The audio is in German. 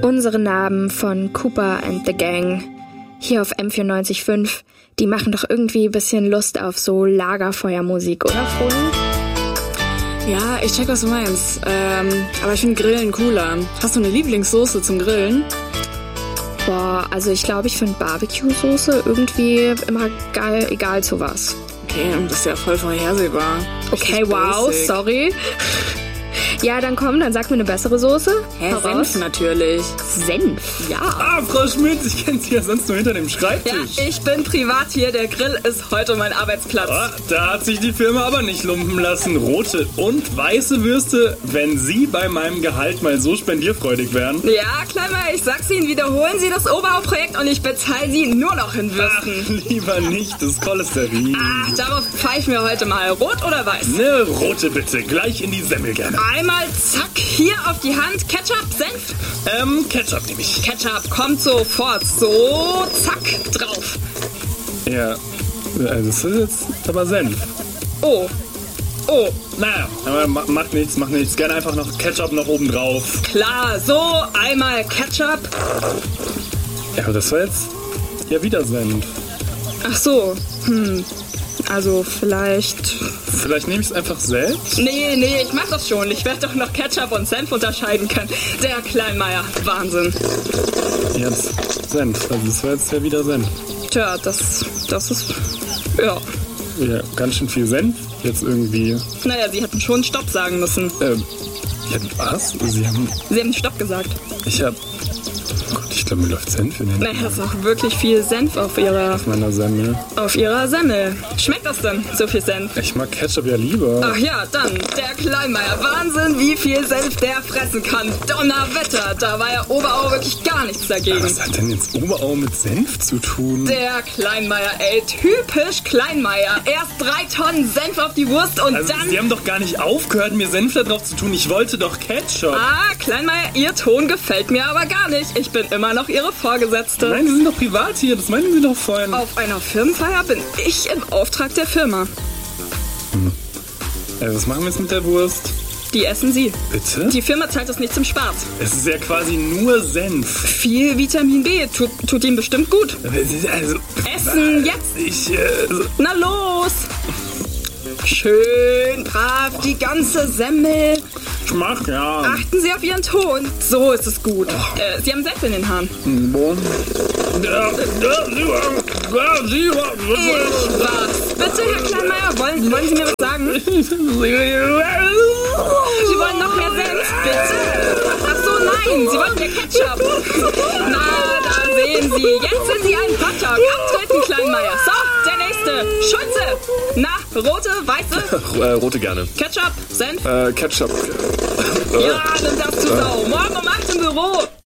Unsere Narben von Cooper and the Gang. Hier auf M94.5. Die machen doch irgendwie ein bisschen Lust auf so Lagerfeuermusik, oder, Froni? Ja, ich check, was du meinst. Aber ich finde Grillen cooler. Hast du eine Lieblingssoße zum Grillen? Boah, also ich glaube, ich finde Barbecue-Soße irgendwie immer geil, egal zu was. Okay, das ist ja voll vorhersehbar. Okay, wow, basic. Sorry. Ja, dann komm, dann sag mir eine bessere Soße. Senf natürlich. Senf? Ja. Ah, Frau Schmitz, ich kenne Sie ja sonst nur hinter dem Schreibtisch. Ja, ich bin privat hier. Der Grill ist heute mein Arbeitsplatz. Da hat sich die Firma aber nicht lumpen lassen. Rote und weiße Würste, wenn Sie bei meinem Gehalt mal so spendierfreudig wären. Ja, Kleinmeier, ich sag's Ihnen, wiederholen Sie das Oberhau-Projekt und ich bezahle Sie nur noch in Würsten. Ach, lieber nicht, das Cholesterin. Ach, darauf pfeifen wir heute mal. Rot oder weiß? Ne, rote bitte, gleich in die Semmel gerne. Einmal zack, hier auf die Hand. Ketchup, Senf? Ketchup nehme ich. Ketchup kommt sofort. So, zack, drauf. Ja, also das ist jetzt aber Senf. Oh. Naja, aber macht nichts. Gerne einfach noch Ketchup noch oben drauf. Klar, so, einmal Ketchup. Ja, aber das war jetzt ja wieder Senf. Ach so, also vielleicht... Vielleicht nehme ich es einfach selbst? Nee, ich mach das schon. Ich werde doch noch Ketchup und Senf unterscheiden können. Der Kleinmeier, Wahnsinn. Ja, das ist Senf. Also das war jetzt ja wieder Senf. Tja, das ist... Ja. Ja, ganz schön viel Senf jetzt irgendwie. Naja, Sie hätten schon Stopp sagen müssen. Ja, was? Sie haben Stopp gesagt. Oh Gott, ich glaube, mir läuft Senf in den... Naja, ist auch wirklich viel Senf auf meiner Semmel. Auf Ihrer Semmel. Schmeckt das denn, so viel Senf? Ich mag Ketchup ja lieber. Ach ja, dann, der Kleinmeier. Wahnsinn, wie viel Senf der fressen kann. Donnerwetter, da war ja Oberau wirklich gar nichts dagegen. Was hat denn jetzt Oberau mit Senf zu tun? Der Kleinmeier, ey, typisch Kleinmeier. Erst 3 Tonnen Senf auf die Wurst und also, dann... Sie haben doch gar nicht aufgehört, mir Senf da drauf zu tun. Ich wollte doch Ketchup. Ah, Kleinmeier, Ihr Ton gefällt mir aber gar nicht. Ich bin immer noch Ihre Vorgesetzte. Nein, Sie sind doch privat hier, das meinen Sie doch vorhin. Auf einer Firmenfeier bin ich im Auftrag der Firma. Was machen wir jetzt mit der Wurst? Die essen Sie. Bitte? Die Firma zahlt das nicht zum Spaß. Es ist ja quasi nur Senf. Viel Vitamin B, tut Ihnen bestimmt gut. Also, Essen jetzt! Also. Na los! Schön brav, die ganze Semmel. Schmack, ja. Achten Sie auf Ihren Ton. So ist es gut. Sie haben Senf in den Haaren. Was? Bitte, Herr Kleinmeier, wollen Sie mir was sagen? Sie wollen noch mehr Senf, bitte. Ach so, nein, Sie wollten ja Ketchup. Na, da sehen Sie. Jetzt sind Sie ein Hotdog. Abtreten, Kleinmeier. So, der nächste. Schulze. Na, rote, weiße? Rote gerne. Ketchup, Senf? Ketchup. Ja, nimm das zu Sau. Morgen um 8 im Büro.